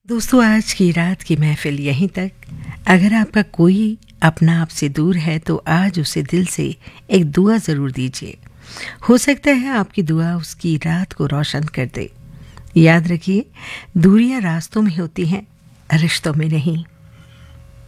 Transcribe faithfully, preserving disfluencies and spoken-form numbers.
दोस्तों, आज की रात की महफिल यहीं तक। अगर आपका कोई अपना आपसे दूर है तो आज उसे दिल से एक दुआ ज़रूर दीजिए। हो सकता है आपकी दुआ उसकी रात को रोशन कर दे। याद रखिए, दूरियां रास्तों में होती हैं, रिश्तों में नहीं।